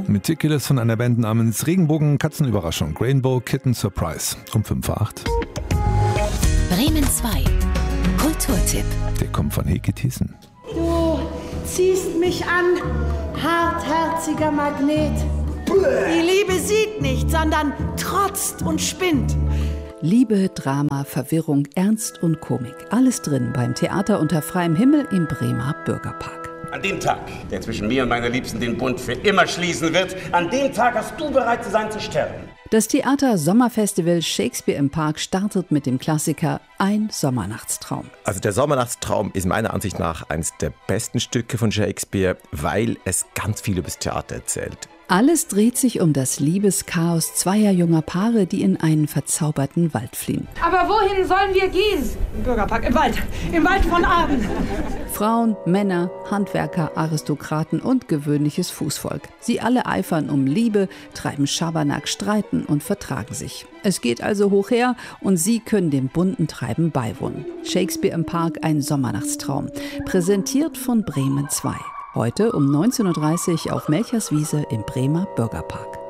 Meticulous von einer Band namens Regenbogen-Katzenüberraschung. Rainbow Kitten Surprise um 5:08. Bremen 2. Kulturtipp. Der kommt von Heke Thiessen. Du ziehst mich an, hartherziger Magnet. Die Liebe sieht nicht, sondern trotzt und spinnt. Liebe, Drama, Verwirrung, Ernst und Komik. Alles drin beim Theater unter freiem Himmel im Bremer Bürgerpark. An dem Tag, der zwischen mir und meiner Liebsten den Bund für immer schließen wird, an dem Tag hast du bereit zu sein zu sterben. Das Theater-Sommerfestival Shakespeare im Park startet mit dem Klassiker Ein Sommernachtstraum. Also der Sommernachtstraum ist meiner Ansicht nach eines der besten Stücke von Shakespeare, weil es ganz viel über das Theater erzählt. Alles dreht sich um das Liebeschaos zweier junger Paare, die in einen verzauberten Wald fliehen. Aber wohin sollen wir gehen? Im Bürgerpark, im Wald von Abend. Frauen, Männer, Handwerker, Aristokraten und gewöhnliches Fußvolk. Sie alle eifern um Liebe, treiben Schabernack, streiten und vertragen sich. Es geht also hoch her und Sie können dem bunten Treiben beiwohnen. Shakespeare im Park, ein Sommernachtstraum. Präsentiert von Bremen 2. Heute um 19:30 Uhr auf Melcherswiese im Bremer Bürgerpark.